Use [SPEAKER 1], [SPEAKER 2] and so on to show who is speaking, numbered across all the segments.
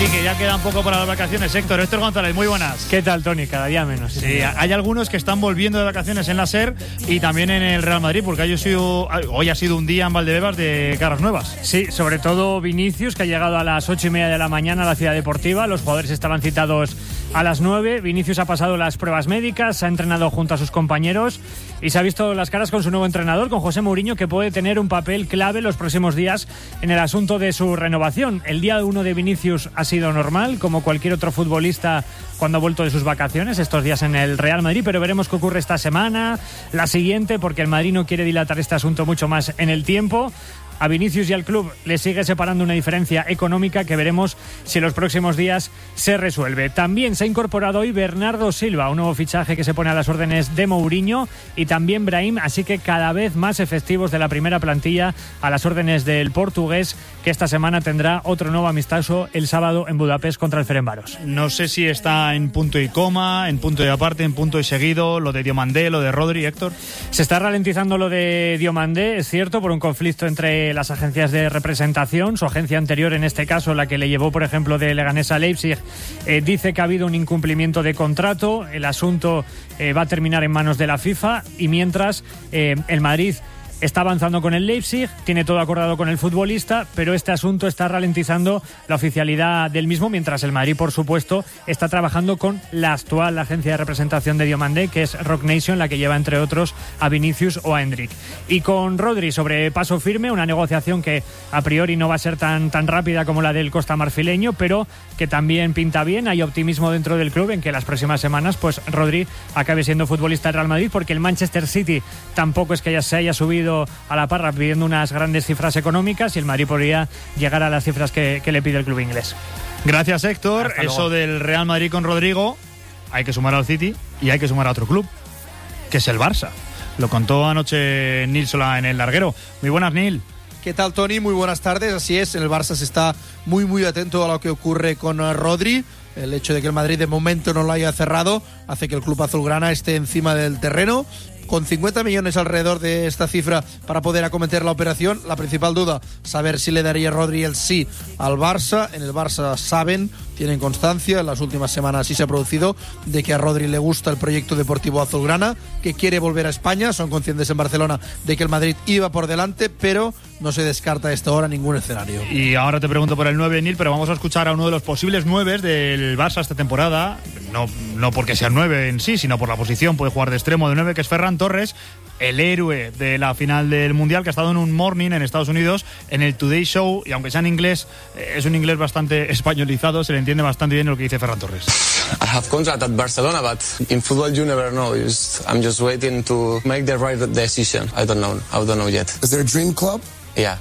[SPEAKER 1] Sí, que ya queda un poco para las vacaciones. Héctor González, muy buenas.
[SPEAKER 2] ¿Qué tal, Tony? Cada día menos.
[SPEAKER 1] Sí, hay algunos que están volviendo de vacaciones en la SER y también en el Real Madrid, porque hoy ha sido un día en Valdebebas de caras nuevas.
[SPEAKER 2] Sí, sobre todo Vinicius, que ha llegado a las 8:30 de la mañana a la Ciudad Deportiva. Los jugadores estaban citados a las 9. Vinicius ha pasado las pruebas médicas, ha entrenado junto a sus compañeros y se ha visto las caras con su nuevo entrenador, con José Mourinho, que puede tener un papel clave los próximos días en el asunto de su renovación. El día 1 de Vinicius ha sido normal, como cualquier otro futbolista cuando ha vuelto de sus vacaciones, estos días en el Real Madrid, pero veremos qué ocurre esta semana, la siguiente, porque el Madrid no quiere dilatar este asunto mucho más en el tiempo. A Vinicius y al club le sigue separando una diferencia económica que veremos si en los próximos días se resuelve. También se ha incorporado hoy Bernardo Silva, un nuevo fichaje que se pone a las órdenes de Mourinho, y también Brahim, así que cada vez más efectivos de la primera plantilla a las órdenes del portugués, que esta semana tendrá otro nuevo amistoso el sábado en Budapest contra el Ferencváros.
[SPEAKER 1] No sé si está en punto y coma, en punto y aparte, en punto y seguido, lo de Diomandé, lo de Rodri, Héctor.
[SPEAKER 2] Se está ralentizando lo de Diomandé, es cierto, por un conflicto entre las agencias de representación. Su agencia anterior, en este caso la que le llevó, por ejemplo, de Leganés a Leipzig, dice que ha habido un incumplimiento de contrato. El asunto va a terminar en manos de la FIFA, y mientras el Madrid está avanzando con el Leipzig, tiene todo acordado con el futbolista, pero este asunto está ralentizando la oficialidad del mismo, mientras el Madrid, por supuesto, está trabajando con la actual agencia de representación de Diomandé, que es Rock Nation, la que lleva, entre otros, a Vinicius o a Endrick. Y con Rodri sobre paso firme, una negociación que a priori no va a ser tan rápida como la del costamarfileño, pero que también pinta bien. Hay optimismo dentro del club en que las próximas semanas pues Rodri acabe siendo futbolista del Real Madrid, porque el Manchester City tampoco es que se haya subido a la parra pidiendo unas grandes cifras económicas, y el Madrid podría llegar a las cifras que le pide el club inglés.
[SPEAKER 1] Gracias, Héctor. Eso del Real Madrid con Rodrigo, hay que sumar al City y hay que sumar a otro club, que es el Barça. Lo contó anoche Nil Solá en el larguero. Muy buenas, Nil.
[SPEAKER 3] ¿Qué tal, Tony? Muy buenas tardes. Así es, el Barça se está muy atento a lo que ocurre con Rodri. El hecho de que el Madrid de momento no lo haya cerrado hace que el club azulgrana esté encima del terreno. Con 50 millones alrededor de esta cifra para poder acometer la operación, la principal duda, saber si le daría Rodri el sí al Barça. En el Barça saben, tienen constancia, en las últimas semanas sí se ha producido, de que a Rodri le gusta el proyecto deportivo azulgrana, que quiere volver a España. Son conscientes en Barcelona de que el Madrid iba por delante, pero no se descarta a esta hora ningún escenario.
[SPEAKER 1] Y ahora te pregunto por el 9, Nil, pero vamos a escuchar a uno de los posibles 9 del Barça esta temporada. No porque sea 9 en sí, sino por la posición. Puede jugar de extremo de 9, que es Ferran Torres, el héroe de la final del Mundial, que ha estado en un morning en Estados Unidos, en el Today Show, y aunque sea en inglés, es un inglés bastante españolizado, se le entiende bastante bien lo que dice Ferran Torres.
[SPEAKER 4] I have contract at Barcelona, but in football you never know. I'm just waiting to make the right decision. I don't know yet.
[SPEAKER 5] Is there a dream club?
[SPEAKER 4] Yeah.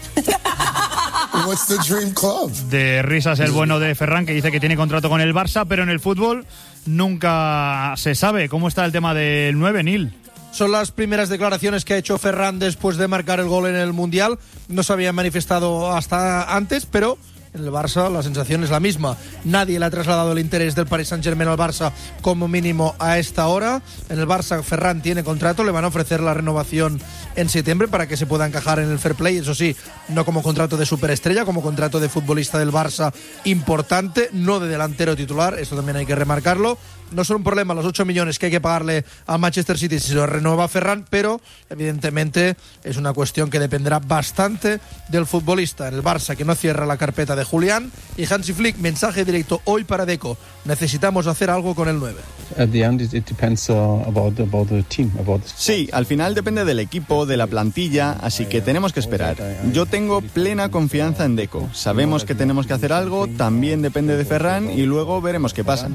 [SPEAKER 5] What's the dream club?
[SPEAKER 1] De risas el bueno de Ferran, que dice que tiene contrato con el Barça, pero en el fútbol nunca se sabe. ¿Cómo está el tema del 9, Nil?
[SPEAKER 3] Son las primeras declaraciones que ha hecho Ferran después de marcar el gol en el Mundial. No se habían manifestado hasta antes, pero en el Barça la sensación es la misma. Nadie le ha trasladado el interés del Paris Saint-Germain al Barça, como mínimo a esta hora. En el Barça Ferran tiene contrato, le van a ofrecer la renovación en septiembre para que se pueda encajar en el fair play, eso sí, no como contrato de superestrella, como contrato de futbolista del Barça importante, no de delantero titular, esto también hay que remarcarlo. No son un problema los 8 millones que hay que pagarle al Manchester City si se lo renueva Ferran, pero evidentemente es una cuestión que dependerá bastante del futbolista. En el Barça, que no cierra la carpeta de Julián, y Hansi Flick, mensaje directo hoy para Deco: necesitamos hacer algo con el 9.
[SPEAKER 6] Sí, al final depende del equipo, de la plantilla, así que tenemos que esperar. Yo tengo plena confianza en Deco. Sabemos que tenemos que hacer algo, también depende de Ferran, y luego veremos qué pasa.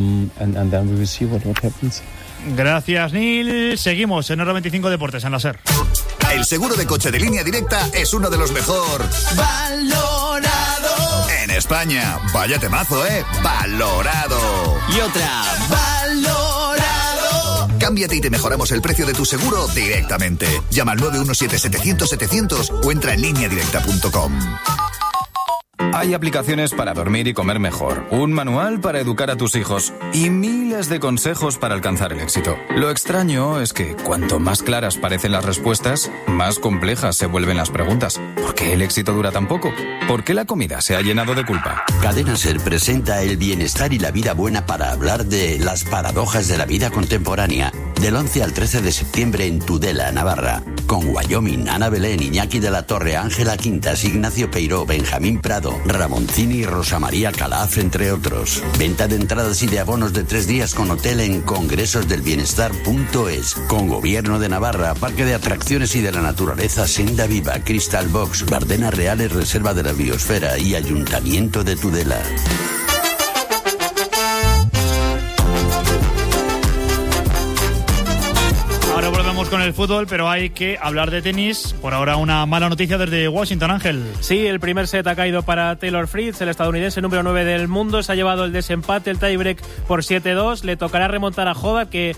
[SPEAKER 1] Gracias, Nil. Seguimos en Hora 25 Deportes, en la SER.
[SPEAKER 7] El seguro de coche de Línea Directa es uno de los mejor valorado en España. Vaya temazo, valorado.
[SPEAKER 8] Y otra, valorado.
[SPEAKER 7] Cámbiate y te mejoramos el precio de tu seguro directamente. Llama al 917-700-700 o entra en lineadirecta.com.
[SPEAKER 5] Hay aplicaciones para dormir y comer mejor, un manual para educar a tus hijos y miles de consejos para alcanzar el éxito. Lo extraño es que cuanto más claras parecen las respuestas, más complejas se vuelven las preguntas. ¿Por qué el éxito dura tan poco? ¿Por qué la comida se ha llenado de culpa?
[SPEAKER 8] Cadena SER presenta el bienestar y la vida buena para hablar de las paradojas de la vida contemporánea. Del 11 al 13 de septiembre en Tudela, Navarra. Con Wyoming, Ana Belén, Iñaki de la Torre, Ángela Quintas, Ignacio Peiró, Benjamín Prado, Ramoncini y Rosa María Calaf, entre otros. Venta de entradas y de abonos de 3 días con hotel en congresosdelbienestar.es. Con Gobierno de Navarra, Parque de Atracciones y de la Naturaleza, Senda Viva, Crystal Box, Bardenas Reales, Reserva de la Biosfera y Ayuntamiento de Tudela.
[SPEAKER 1] Ahora volvemos con el fútbol, pero hay que hablar de tenis. Por ahora una mala noticia desde Washington, Ángel.
[SPEAKER 9] Sí, el primer set ha caído para Taylor Fritz, el estadounidense número 9 del mundo. Se ha llevado el desempate, el tiebreak por 7-2. Le tocará remontar a Hovard, que